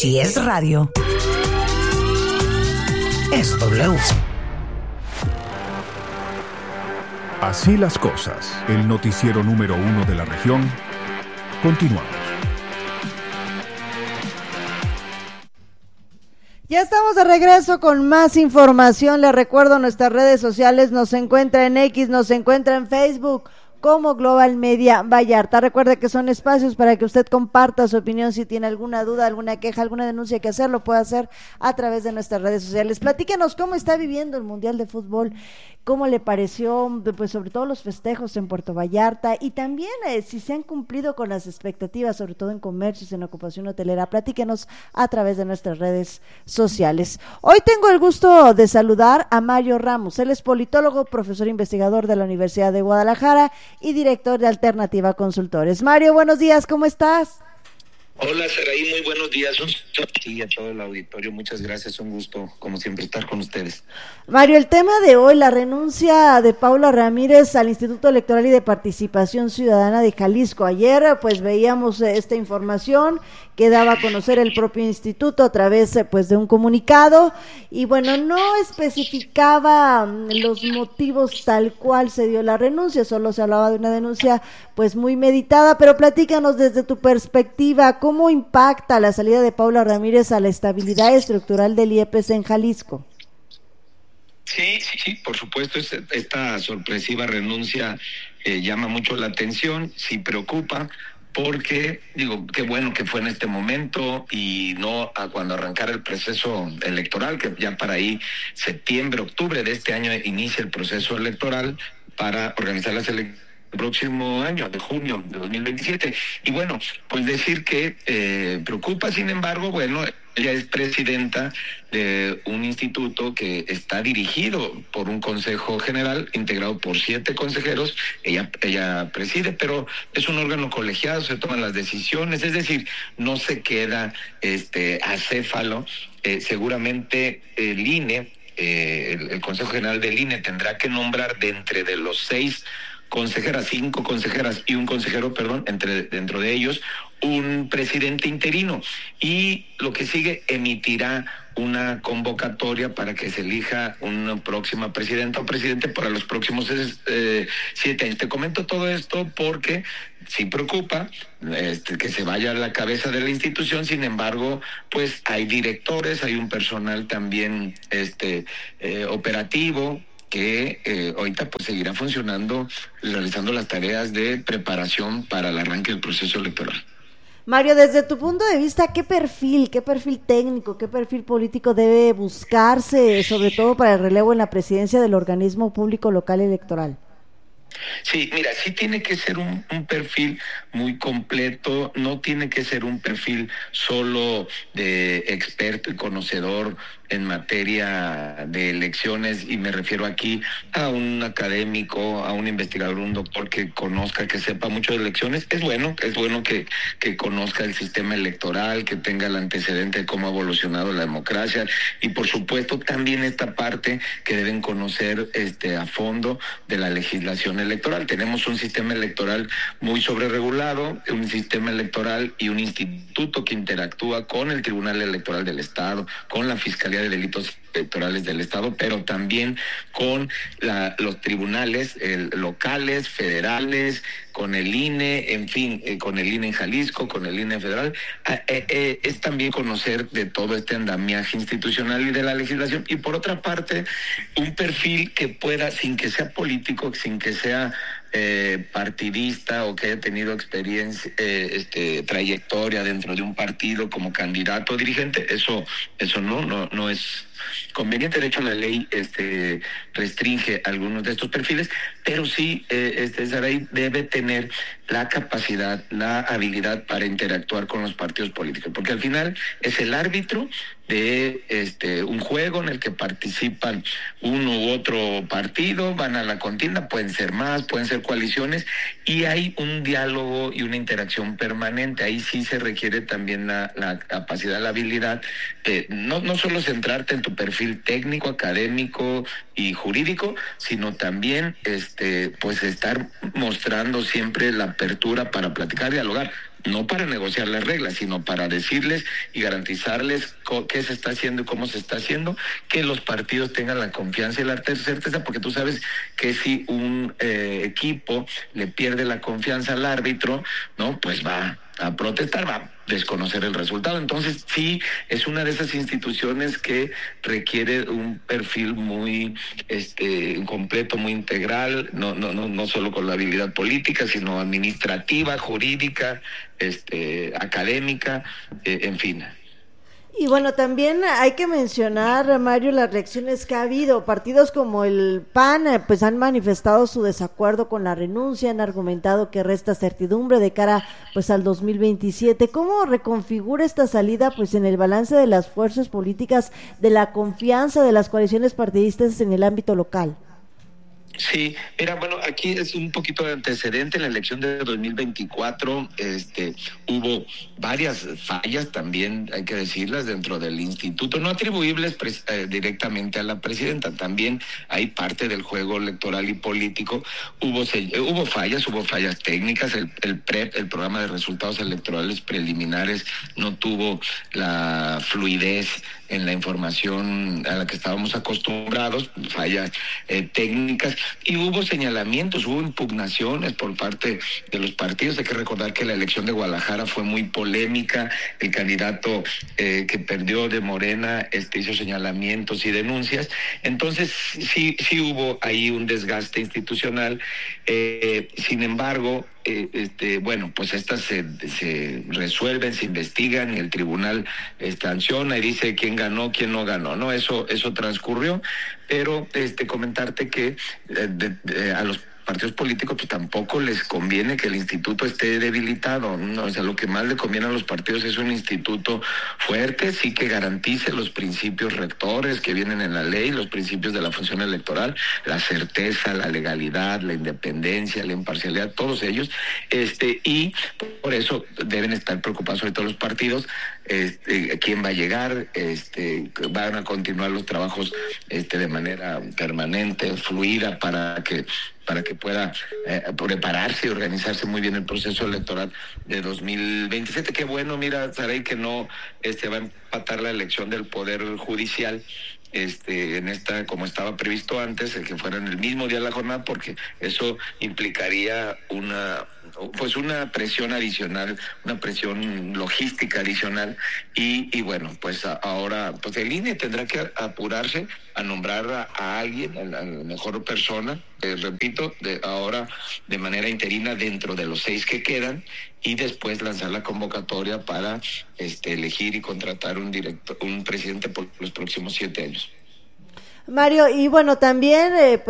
Si es radio, es W. Así las cosas, el noticiero número 1 de la región. Continuamos. Ya estamos de regreso con más información. Les recuerdo nuestras redes sociales. Nos encuentra en X, nos encuentra en Facebook como Global Media Vallarta. Recuerde que son espacios para que usted comparta su opinión. Si tiene alguna duda, alguna queja, alguna denuncia que hacer, lo puede hacer a través de nuestras redes sociales. Platíquenos cómo está viviendo el Mundial de Fútbol, cómo le pareció, pues sobre todo los festejos en Puerto Vallarta, y también si se han cumplido con las expectativas, sobre todo en comercios, en ocupación hotelera. Platíquenos a través de nuestras redes sociales. Hoy tengo el gusto de saludar a Mario Ramos. Él es politólogo, profesor investigador de la Universidad de Guadalajara y director de Alternativa Consultores. Mario, buenos días, ¿cómo estás? Hola, Saraí, muy buenos días. Sí, a todo el auditorio, muchas gracias, un gusto, como siempre, estar con ustedes. Mario, el tema de hoy, la renuncia de Paula Ramírez al Instituto Electoral y de Participación Ciudadana de Jalisco. Ayer, pues, veíamos esta información que daba a conocer el propio instituto a través, pues, de un comunicado, y bueno, no especificaba los motivos tal cual se dio la renuncia, solo se hablaba de una denuncia, pues, muy meditada, pero platícanos desde tu perspectiva, ¿cómo impacta la salida de Paula Ramírez a la estabilidad estructural del IEPS en Jalisco? Sí, por supuesto, esta sorpresiva renuncia llama mucho la atención, sí preocupa, porque, digo, qué bueno que fue en este momento y no a cuando arrancara el proceso electoral, que ya para ahí septiembre, octubre de este año inicia el proceso electoral para organizar las elecciones el próximo año, de junio de 2027. Y bueno, pues decir que preocupa, sin embargo, bueno, ella es presidenta de un instituto que está dirigido por un consejo general integrado por 7 consejeros. Ella preside, pero es un órgano colegiado, se toman las decisiones, es decir, no se queda acéfalo. Seguramente el INE, el Consejo General del INE tendrá que nombrar de entre de los 6 consejeras, 5 consejeras y un consejero, dentro de ellos, un presidente interino, y lo que sigue emitirá una convocatoria para que se elija una próxima presidenta o presidente para los próximos 7 años. Te comento todo esto porque sí preocupa que se vaya a la cabeza de la institución. Sin embargo, pues hay directores, hay un personal también operativo que ahorita pues seguirá funcionando, realizando las tareas de preparación para el arranque del proceso electoral. Mario, desde tu punto de vista, ¿qué perfil técnico, qué perfil político debe buscarse, sobre todo para el relevo en la presidencia del organismo público local electoral? Sí, mira, sí tiene que ser un perfil muy completo, no tiene que ser un perfil solo de experto y conocedor en materia de elecciones, y me refiero aquí a un académico, a un investigador, un doctor que conozca, que sepa mucho de elecciones. Es bueno que conozca el sistema electoral, que tenga el antecedente de cómo ha evolucionado la democracia, y por supuesto también esta parte que deben conocer a fondo de la legislación electoral. Tenemos un sistema electoral muy sobreregulado, un sistema electoral y un instituto que interactúa con el Tribunal Electoral del Estado, con la Fiscalía de Delitos Electorales del Estado, pero también con los tribunales locales, federales, con el INE, en fin, con el INE en Jalisco, con el INE federal. Es también conocer de todo este andamiaje institucional y de la legislación, y por otra parte, un perfil que pueda, sin que sea político, sin que sea partidista o que haya tenido experiencia, trayectoria dentro de un partido como candidato o dirigente, eso no es conveniente. De hecho, la ley restringe algunos de estos perfiles, pero sí, Saraí debe tener la capacidad, la habilidad para interactuar con los partidos políticos, porque al final es el árbitro de un juego en el que participan uno u otro partido, van a la contienda, pueden ser más, pueden ser coaliciones, y hay un diálogo y una interacción permanente. Ahí sí se requiere también la capacidad, la habilidad, no solo centrarte en tu perfil técnico, académico y jurídico, sino también pues estar mostrando siempre la apertura para platicar, dialogar. no para negociar las reglas, sino para decirles y garantizarles qué se está haciendo y cómo se está haciendo, que los partidos tengan la confianza y la certeza, porque tú sabes que si un equipo le pierde la confianza al árbitro, ¿no? Pues va a protestar, va a desconocer el resultado. Entonces sí, es una de esas instituciones que requiere un perfil muy completo, muy integral, no solo con la habilidad política, sino administrativa, jurídica, académica, en fin. Y bueno, también hay que mencionar, Mario, las reacciones que ha habido. Partidos como el PAN pues han manifestado su desacuerdo con la renuncia, han argumentado que resta certidumbre de cara pues al 2027. ¿Cómo reconfigura esta salida pues en el balance de las fuerzas políticas, de la confianza de las coaliciones partidistas en el ámbito local? Sí, mira, bueno, aquí es un poquito de antecedente. En la elección de 2024 hubo varias fallas también, hay que decirlas, dentro del instituto, no atribuibles directamente a la presidenta. También hay parte del juego electoral y político. Hubo fallas técnicas. El PREP, el programa de resultados electorales preliminares, no tuvo la fluidez en la información a la que estábamos acostumbrados, fallas técnicas, y hubo señalamientos, hubo impugnaciones por parte de los partidos. Hay que recordar que la elección de Guadalajara fue muy polémica. El candidato que perdió de Morena hizo señalamientos y denuncias. Entonces sí hubo ahí un desgaste institucional. Sin embargo, bueno, pues estas se resuelven, se investigan y el tribunal sanciona y dice quién ganó, quién no ganó, ¿no? Eso transcurrió, pero comentarte que a los partidos políticos pues tampoco les conviene que el instituto esté debilitado, ¿no? O sea, lo que más le conviene a los partidos es un instituto fuerte, sí, que garantice los principios rectores que vienen en la ley, los principios de la función electoral, la certeza, la legalidad, la independencia, la imparcialidad, todos ellos, y por eso deben estar preocupados sobre todo los partidos, quién va a llegar, van a continuar los trabajos de manera permanente, fluida, para que pueda prepararse y organizarse muy bien el proceso electoral de 2027. Qué bueno, mira, Saray, que no va a empatar la elección del Poder Judicial en esta, como estaba previsto antes, que fuera en el mismo día de la jornada, porque eso implicaría una presión adicional, una presión logística adicional, y bueno, pues ahora pues el INE tendrá que apurarse a nombrar a alguien, a la mejor persona, repito, ahora de manera interina dentro de los 6 que quedan, y después lanzar la convocatoria para elegir y contratar un presidente por los próximos 7 años. Mario, y bueno, también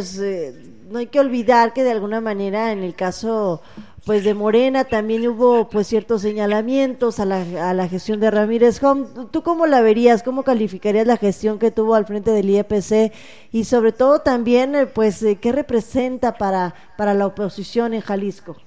no hay que olvidar que de alguna manera en el caso pues de Morena también hubo pues ciertos señalamientos a la gestión de Ramírez Hom. ¿Tú cómo la verías? ¿Cómo calificarías la gestión que tuvo al frente del IEPC? Y sobre todo también ¿qué representa para la oposición en Jalisco?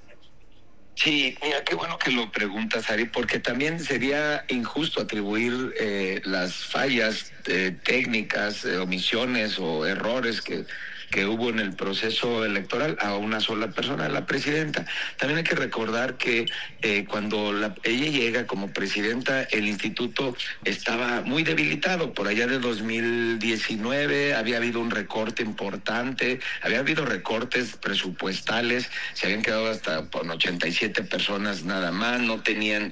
Sí, mira, qué bueno que lo preguntas, Ari, porque también sería injusto atribuir las fallas técnicas, omisiones o errores que hubo en el proceso electoral a una sola persona, la presidenta. También hay que recordar que cuando ella llega como presidenta, el instituto estaba muy debilitado. Por allá de 2019 había habido un recorte importante, había habido recortes presupuestales, se habían quedado hasta con 87 personas nada más, no tenían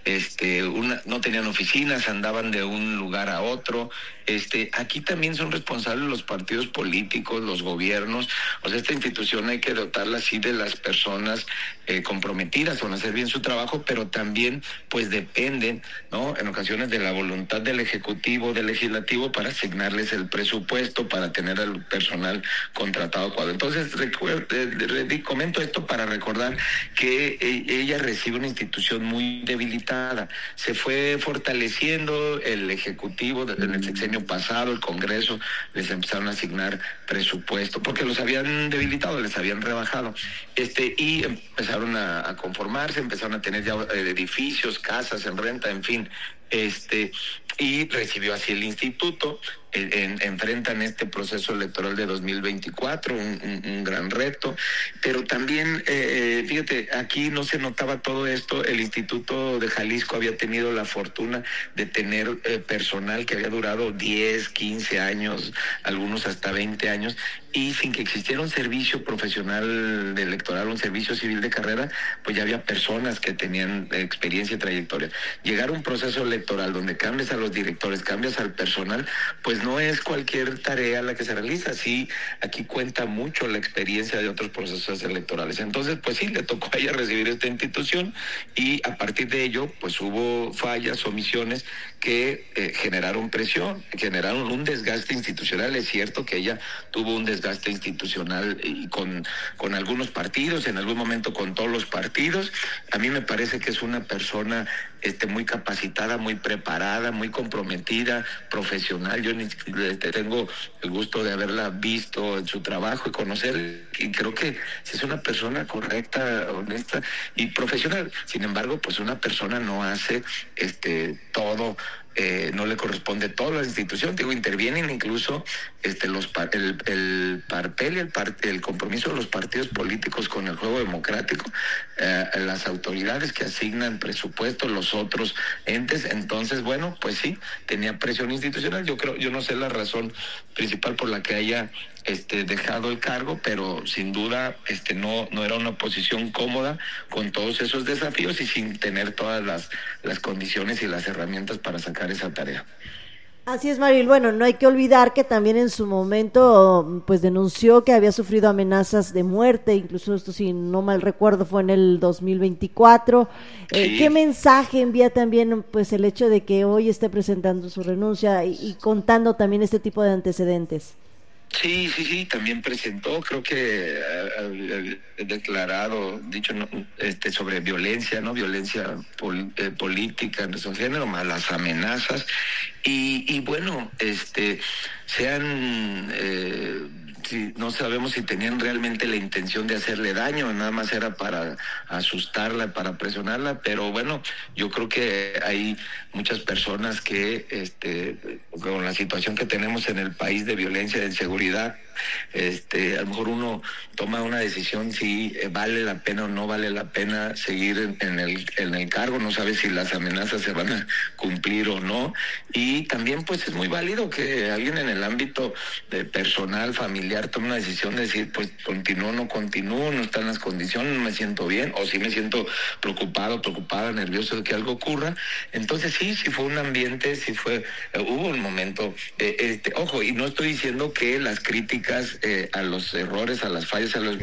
no tenían oficinas, andaban de un lugar a otro. Aquí también son responsables los partidos políticos, los gobiernos. O sea, esta institución hay que dotarla así de las personas comprometidas con hacer bien su trabajo, pero también pues dependen, ¿no?, en ocasiones de la voluntad del Ejecutivo, del Legislativo, para asignarles el presupuesto, para tener al personal contratado adecuado. Entonces, comento esto para recordar que ella recibe una institución muy debilitada. Se fue fortaleciendo el Ejecutivo en el sexenio pasado, el Congreso les empezaron a asignar presupuesto porque los habían debilitado, les habían rebajado, y empezaron a conformarse, empezaron a tener ya edificios, casas en renta, en fin, y recibió así el instituto. enfrentan este proceso electoral de 2024, un gran reto, pero también, fíjate, aquí no se notaba todo esto. El Instituto de Jalisco había tenido la fortuna de tener personal que había durado 10, 15 años, algunos hasta 20 años, y sin que existiera un servicio profesional electoral, un servicio civil de carrera, pues ya había personas que tenían experiencia y trayectoria. Llegar a un proceso electoral donde cambias a los directores, cambias al personal, pues no es cualquier tarea la que se realiza. Sí, aquí cuenta mucho la experiencia de otros procesos electorales. Entonces, pues sí, le tocó a ella recibir esta institución, y a partir de ello, pues hubo fallas, omisiones que generaron presión, generaron un desgaste institucional. Es cierto que ella tuvo un desgaste institucional y con algunos partidos, en algún momento con todos los partidos. A mí me parece que es una persona muy capacitada, muy preparada, muy comprometida, profesional. Yo tengo el gusto de haberla visto en su trabajo y conocer, y creo que es una persona correcta, honesta y profesional. Sin embargo, pues una persona no hace todo, no le corresponde todo a la institución. Digo, intervienen incluso el papel y el compromiso de los partidos políticos con el juego democrático, las autoridades que asignan presupuestos, los otros entes. Entonces, bueno, pues sí, tenía presión institucional. Yo no sé la razón principal por la que haya dejado el cargo, pero sin duda no era una posición cómoda con todos esos desafíos y sin tener todas las condiciones y las herramientas para sacar esa tarea. Así es, Maril. Bueno, no hay que olvidar que también en su momento pues denunció que había sufrido amenazas de muerte, incluso esto, si no mal recuerdo, fue en el 2024. Sí. ¿Qué mensaje envía también pues el hecho de que hoy esté presentando su renuncia y contando también este tipo de antecedentes? Sí, también presentó, creo que ha declarado, dicho sobre violencia, ¿no? Violencia política en nuestro género, más las amenazas, y bueno, no sabemos si tenían realmente la intención de hacerle daño, nada más era para asustarla, para presionarla, pero bueno, yo creo que hay muchas personas que con la situación que tenemos en el país de violencia, de inseguridad, a lo mejor uno toma una decisión si vale la pena o no vale la pena seguir en el cargo, no sabe si las amenazas se van a cumplir o no, y también pues es muy válido que alguien en el ámbito de personal, familiar, tome una decisión de decir, pues continúo, no están las condiciones, no me siento bien, o sí me siento preocupada, nervioso de que algo ocurra. Entonces sí fue un ambiente, hubo un momento, ojo, y no estoy diciendo que las críticas a los errores, a las fallas, a los